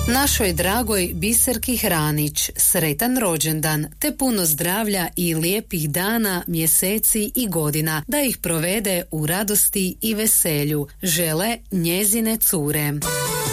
Našoj dragoj Biserki Hranić sretan rođendan, te puno zdravlja i lijepih dana, mjeseci i godina, da ih provede u radosti i veselju, žele njezine cure.